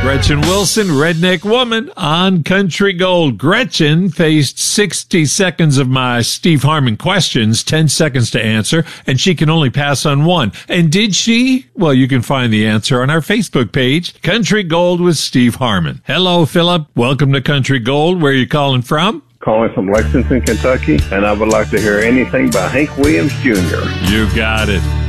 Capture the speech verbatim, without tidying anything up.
Gretchen Wilson, Redneck Woman on Country Gold. Gretchen faced sixty seconds of my Steve Harmon questions, ten seconds to answer, and she can only pass on one. And did she? Well, you can find the answer on our Facebook page, Country Gold with Steve Harmon. Hello, Philip. Welcome to Country Gold. Where are you calling from? Calling from Lexington, Kentucky, and I would like to hear anything by Hank Williams Junior You got it.